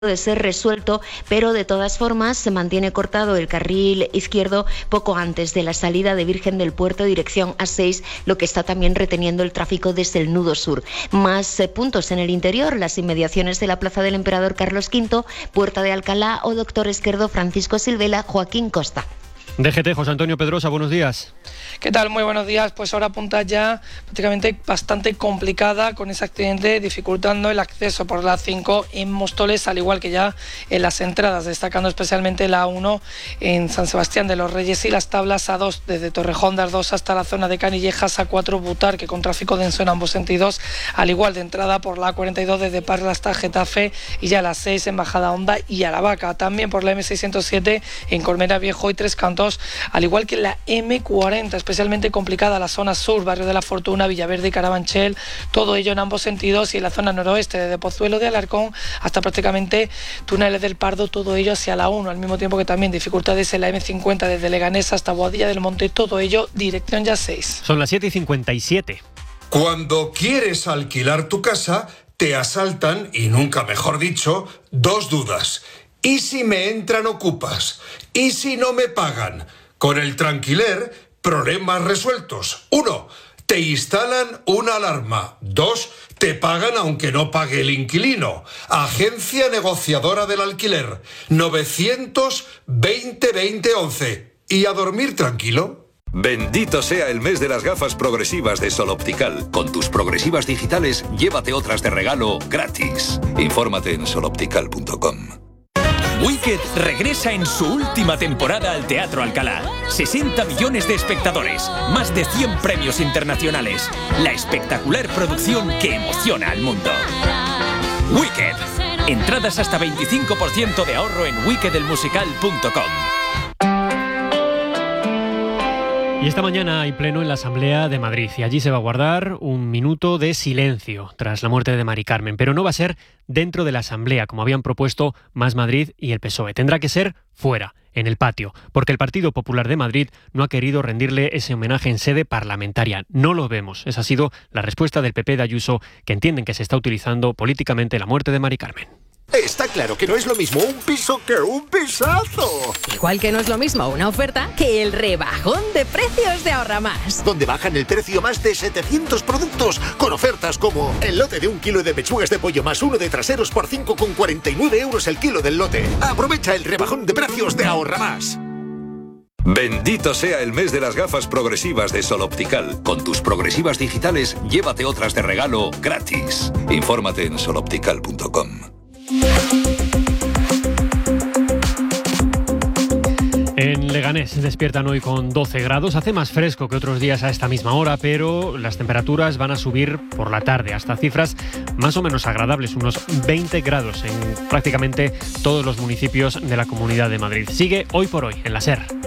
de ser resuelto, pero de todas formas se mantiene cortado el carril izquierdo poco antes de la salida de Virgen del Puerto dirección A6, lo que está también reteniendo el tráfico desde el nudo sur. Más puntos en el interior, las inmediaciones de la Plaza del Emperador Carlos V, Puerta de Alcalá o Doctor Esquerdo, Francisco Silvela, Joaquín Costa. DGT, José Antonio Pedrosa, buenos días. ¿Qué tal? Muy buenos días. Pues ahora apunta ya prácticamente bastante complicada con ese accidente, dificultando el acceso por la 5 en Móstoles, al igual que ya en las entradas, destacando especialmente la 1 en San Sebastián de los Reyes y las tablas A2 desde Torrejón de Ardoz hasta la zona de Canillejas, A4 Butarque con tráfico denso en ambos sentidos, al igual de entrada por la 42 desde Parla hasta Getafe y ya la 6 en Bajada Honda y Aravaca. También por la M607 en Colmena Viejo y Tres Cantos, al igual que la M40, especialmente complicada la zona sur, Barrio de la Fortuna, Villaverde y Carabanchel, todo ello en ambos sentidos, y en la zona noroeste, desde Pozuelo de Alarcón hasta prácticamente Túneles del Pardo, todo ello hacia la 1, al mismo tiempo que también dificultades en la M50 desde Leganés hasta Boadilla del Monte, todo ello dirección ya 6. Son las 7:57. Cuando quieres alquilar tu casa, te asaltan, y nunca mejor dicho, dos dudas. ¿Y si me entran ocupas? ¿Y si no me pagan? Con el Tranquiler, problemas resueltos. 1. Te instalan una alarma. 2. Te pagan aunque no pague el inquilino. Agencia negociadora del alquiler. 920-2011. ¿Y a dormir tranquilo? Bendito sea el mes de las gafas progresivas de Sol Optical. Con tus progresivas digitales, llévate otras de regalo gratis. Infórmate en soloptical.com. Wicked regresa en su última temporada al Teatro Alcalá. 60 millones de espectadores, más de 100 premios internacionales. La espectacular producción que emociona al mundo. Wicked. Entradas hasta 25% de ahorro en wickedelmusical.com. Y esta mañana hay pleno en la Asamblea de Madrid y allí se va a guardar un minuto de silencio tras la muerte de Mari Carmen, pero no va a ser dentro de la Asamblea, como habían propuesto Más Madrid y el PSOE. Tendrá que ser fuera, en el patio, porque el Partido Popular de Madrid no ha querido rendirle ese homenaje en sede parlamentaria. No lo vemos. Esa ha sido la respuesta del PP de Ayuso, que entienden que se está utilizando políticamente la muerte de Mari Carmen. Está claro que no es lo mismo un piso que un pisazo. Igual que no es lo mismo una oferta que el rebajón de precios de Ahorra Más. Donde bajan el precio más de 700 productos con ofertas como el lote de 1 kilo de pechugas de pollo más 1 de traseros por 5,49 euros el kilo del lote. Aprovecha el rebajón de precios de Ahorra Más. Bendito sea el mes de las gafas progresivas de Sol Optical. Con tus progresivas digitales, llévate otras de regalo gratis. Infórmate en soloptical.com. En Leganés despiertan hoy con 12 grados. Hace más fresco que otros días a esta misma hora, pero las temperaturas van a subir por la tarde hasta cifras más o menos agradables, unos 20 grados en prácticamente todos los municipios de la Comunidad de Madrid. Sigue Hoy por Hoy en la SER.